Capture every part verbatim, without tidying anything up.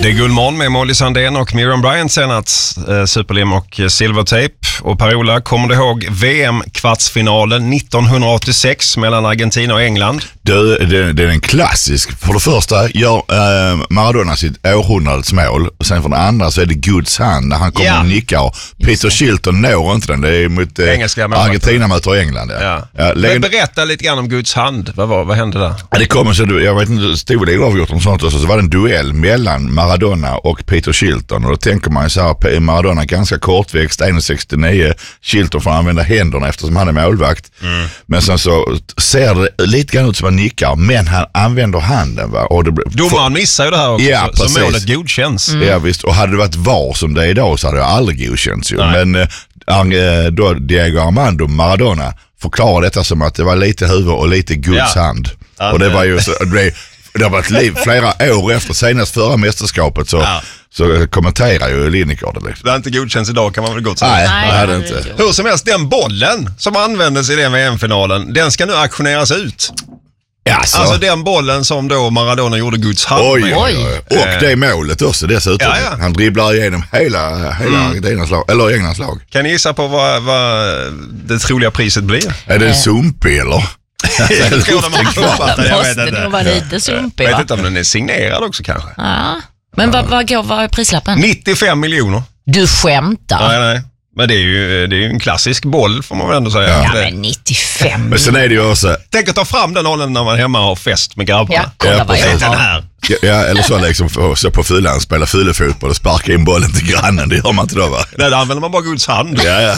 Det är Guldmorgon med Molly Sandén och Miriam Bryant senast, eh, Superlim och Silvertape. Och Per-Ola, kommer du ihåg V M-kvartsfinalen nittonhundraåttiosex mellan Argentina och England? Det, det, det är en klassisk. För det första gör eh, Maradona sitt århundradets mål. Och sen för det andra så är det Guds hand när han kommer yeah. och nickar. Peter Shilton når inte den. Det är mot eh, Argentina möter England. Ja. Ja. Ja, Men berätta lite grann om Guds hand. Vad, var, vad hände där? Ja, det kommer så, jag vet inte, stod det avgjort om sånt också. Så var det en duell mellan Maradona och Peter Shilton. Och då tänker man så här, Maradona ganska kortväxt, en komma sextionio. Shilton får använda händerna eftersom han är målvakt. Mm. Men sen så ser det lite grann ut som han nickar, men han använder handen. Va? Och det, Domaren missar ju det här också, ja, så, så målet godkänns. Mm. Ja visst, och hade det varit var som det är idag så hade det aldrig godkänts ju. Men äh, då Diego Armando Maradona förklarar detta som att det var lite huvud och lite Guds ja. hand. Ja, och det var ju så, det, det har varit liv flera år efter senast förra mästerskapet så, ja. så kommenterar ju Lineker det. Liksom. Det är inte godkänns idag kan man väl gott säga. Nej, Nej det är det inte. Hur som helst, den bollen som användes i den V M-finalen, den ska nu auktioneras ut. Jaså. Alltså den bollen som då Maradona gjorde Guds hand oj, med. Oj, oj. Och det målet också dessutom. Ja, ja. Han dribblar igenom hela, hela mm. Argentinas lag, eller Englands lag. Kan ni gissa på vad, vad det troliga priset blir? Är det en sumpig eller? Jag tror de har klubbat det, jag vet inte. Det måste nog vara lite sumpig. Jag vet inte om den är signerad också kanske. Ja. Men vad, vad går, vad är prislappen? nittiofem miljoner. Du skämtar? Nej, nej. Men det är ju, det är ju en klassisk boll får man väl ändå säga. Ja, ja men nittiofem. Men sen är det ju också... Tänk att ta fram den hållen när man hemma har fest med grabbarna. Ja, kolla ja, vad jag den här. Ja, ja, eller så liksom så på fyllan spela fylefotboll och sparka in bollen till grannen. Det gör man inte då, va? Nej, då använder man bara Guds hand. Ja, ja.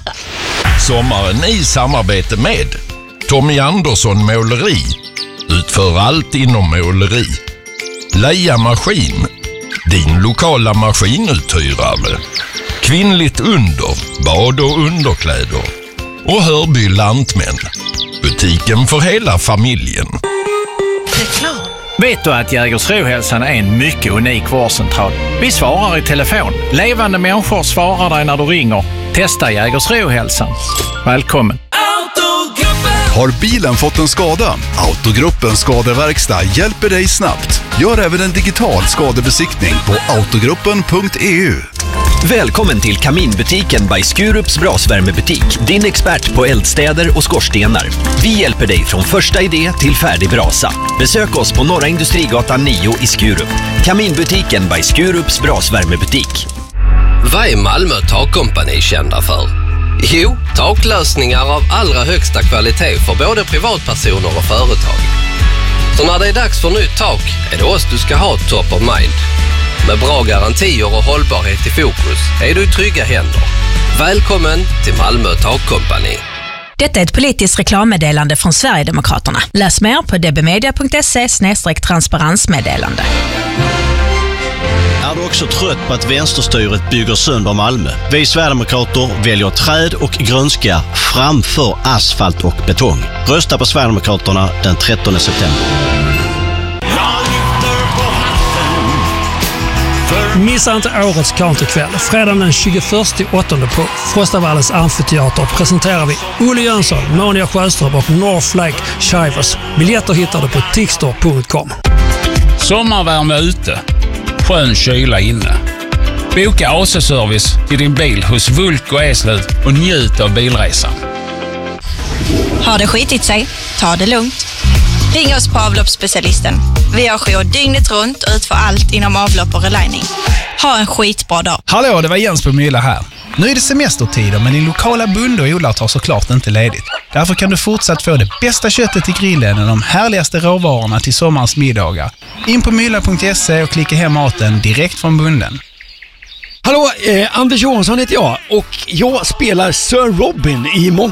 Sommaren i samarbete med Tommy Andersson Måleri. Utför allt inom måleri. Leia Maskin. Din lokala maskinuthyrare. Kvinnligt under, bad och underkläder. Och Hörby Lantmän. Butiken för hela familjen. Reklam. Vet du att Jägersrohälsan är en mycket unik vårdcentral? Vi svarar i telefon. Levande människor svarar dig när du ringer. Testa Jägersrohälsan. Välkommen. Har bilen fått en skada? Autogruppens skadeverkstad hjälper dig snabbt. Gör även en digital skadebesiktning på autogruppen punkt e u. Välkommen till Kaminbutiken by Skurups brasvärmebutik. Din expert på eldstäder och skorstenar. Vi hjälper dig från första idé till färdig brasa. Besök oss på Norra Industrigatan nio i Skurup. Kaminbutiken by Skurups brasvärmebutik. Vad är Malmö Takkompani kända för? Jo, taklösningar av allra högsta kvalitet för både privatpersoner och företag. Så när det är dags för nytt tak är det oss du ska ha top of mind. Med bra garantier och hållbarhet i fokus är du i trygga händer. Välkommen till Malmö Takkompani. Detta är ett politiskt reklammeddelande från Sverigedemokraterna. Läs mer på d b media punkt se slash transparensmeddelande. Är du också trött på att vänsterstyret bygger sönder Malmö? Vi Sverigedemokrater väljer träd och grönska framför asfalt och betong. Rösta på Sverigedemokraterna den trettonde september. Missa inte årets counterkväll. Fredagen den tjugoförsta åttonde på Frostavallens amfiteater presenterar vi Olle Jönsson, Monia Sjöström och North Lake Shivers. Biljetter hittar du på tixter punkt com. Sommarvärme ute. Skön kyla inne. Boka A C-service till din bil hos Vulko Eslöv och njut av bilresan. Har det skitit sig? Ta det lugnt. Ring oss på avloppsspecialisten. Vi har jour dygnet runt och utför allt inom avlopp och relining. Ha en skitbra dag. Hallå, det var Jens på Mylla här. Nu är det semestertider men din lokala bonde och odlare tar såklart inte ledigt. Därför kan du fortsatt få det bästa köttet till grillen och de härligaste råvarorna till sommarens middagar. In på mylla punkt se och klicka hem maten direkt från bonden. Hallå, eh, Anders Johansson heter jag och jag spelar Sir Robin i Mon-